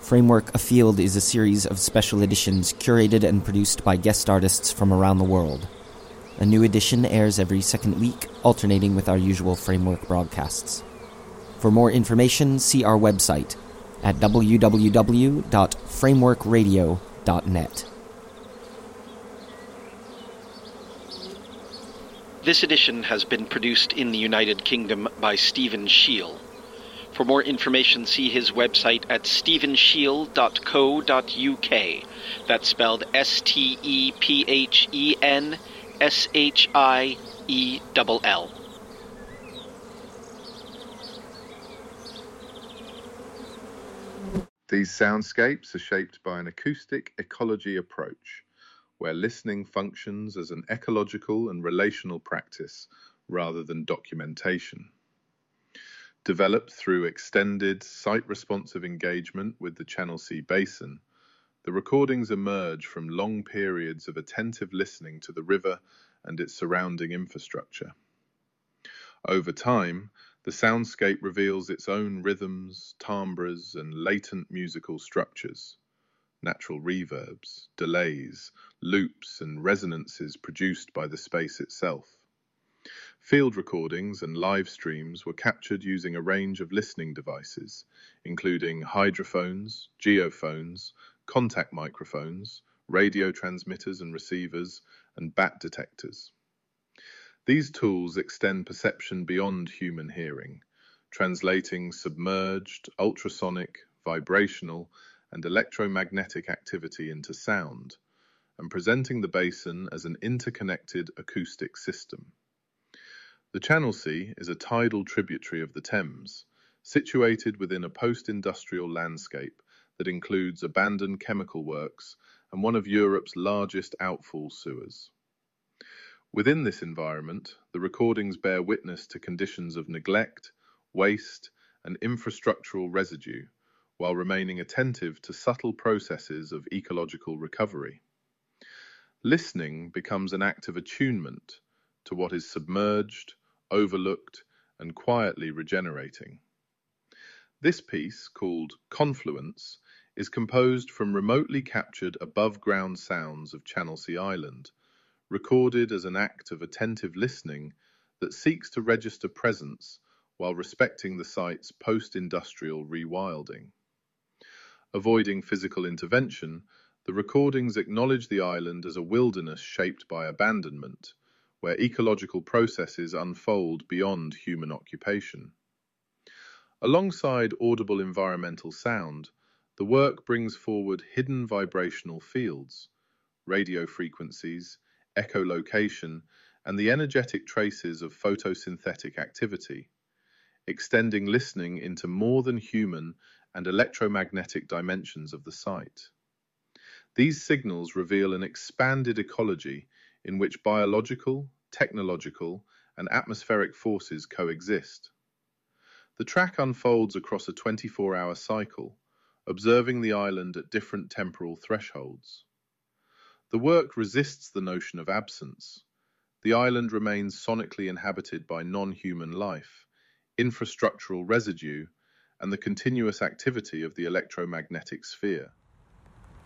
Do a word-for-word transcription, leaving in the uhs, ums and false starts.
Framework Afield is a series of special editions curated and produced by guest artists from around the world. A new edition airs every second week, alternating with our usual Framework broadcasts. For more information, see our website at w w w dot framework radio dot net. This edition has been produced in the United Kingdom by Stephen Shiel. For more information, see his website at stephen shiel dot co dot u k. That's spelled S T E P H E N S H I E L L. These soundscapes are shaped by an acoustic ecology approach, where listening functions as an ecological and relational practice rather than documentation. Developed through extended, site-responsive engagement with the Channel Sea Basin, the recordings emerge from long periods of attentive listening to the river and its surrounding infrastructure. Over time, the soundscape reveals its own rhythms, timbres, and latent musical structures, natural reverbs, delays, loops, and resonances produced by the space itself. Field recordings and live streams were captured using a range of listening devices, including hydrophones, geophones, contact microphones, radio transmitters and receivers, and bat detectors. These tools extend perception beyond human hearing, translating submerged, ultrasonic, vibrational, and electromagnetic activity into sound, and presenting the basin as an interconnected acoustic system. The Channel Sea is a tidal tributary of the Thames, situated within a post-industrial landscape that includes abandoned chemical works and one of Europe's largest outfall sewers. Within this environment, the recordings bear witness to conditions of neglect, waste, and infrastructural residue, while remaining attentive to subtle processes of ecological recovery. Listening becomes an act of attunement to what is submerged, overlooked, and quietly regenerating. This piece, called Confluence, is composed from remotely captured above-ground sounds of Channel Sea Island, recorded as an act of attentive listening that seeks to register presence while respecting the site's post-industrial rewilding. Avoiding physical intervention, the recordings acknowledge the island as a wilderness shaped by abandonment, where ecological processes unfold beyond human occupation. Alongside audible environmental sound, the work brings forward hidden vibrational fields, radio frequencies, echolocation, and the energetic traces of photosynthetic activity, extending listening into more than human and electromagnetic dimensions of the site. These signals reveal an expanded ecology in which biological, technological, and atmospheric forces coexist. The track unfolds across a twenty-four hour cycle, observing the island at different temporal thresholds. The work resists the notion of absence. The island remains sonically inhabited by non-human life, infrastructural residue, and the continuous activity of the electromagnetic sphere.